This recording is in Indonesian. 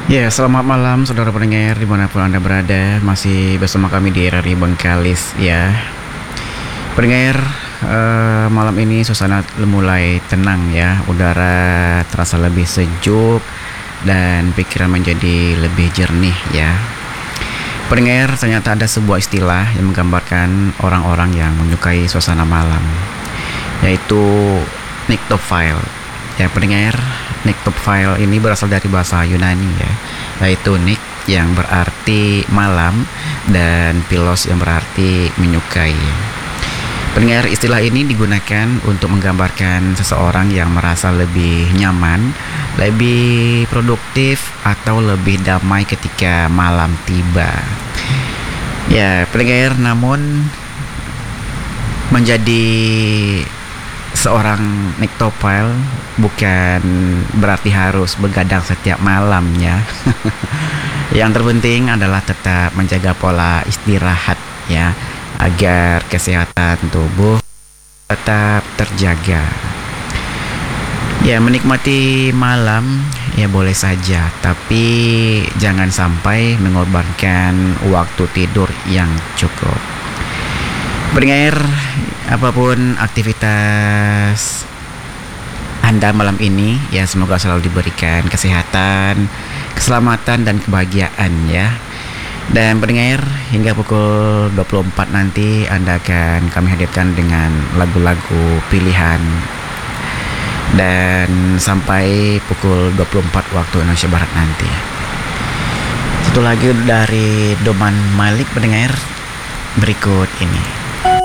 Ya, selamat malam saudara pendengar dimanapun Anda berada. Masih bersama kami di RRI Bengkalis ya. Pendengar, malam ini suasana mulai tenang ya. Udara terasa lebih sejuk dan pikiran menjadi lebih jernih ya. Pendengar, ternyata ada sebuah istilah yang menggambarkan orang-orang yang menyukai suasana malam, yaitu nyctophile. Ya pendengar, nyctophile ini berasal dari bahasa Yunani ya, yaitu nyc yang berarti malam dan philos yang berarti menyukai. Pendengar, istilah ini digunakan untuk menggambarkan seseorang yang merasa lebih nyaman, lebih produktif, atau lebih damai ketika malam tiba. Ya, pendengar, namun menjadi seorang nyctophile bukan berarti harus begadang setiap malamnya. Yang terpenting adalah tetap menjaga pola istirahat ya, agar kesehatan tubuh tetap terjaga. Ya, menikmati malam ya boleh saja, tapi jangan sampai mengorbankan waktu tidur yang cukup. Pendengar, apapun aktivitas Anda malam ini ya, semoga selalu diberikan kesehatan, keselamatan, dan kebahagiaan ya. Dan pendengar, hingga pukul 24 nanti Anda akan kami hadirkan dengan lagu-lagu pilihan. Dan sampai pukul 24 waktu Indonesia Barat nanti. Satu lagi dari Doman Malik pendengar berikut ini.